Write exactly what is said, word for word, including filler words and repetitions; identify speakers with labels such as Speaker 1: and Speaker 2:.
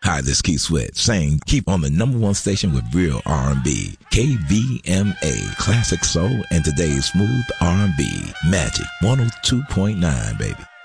Speaker 1: Hi, this is Keith Sweat saying keep on the number one station with real R and B. K V M A, classic soul and today's smooth R and B. Magic one oh two point nine, baby.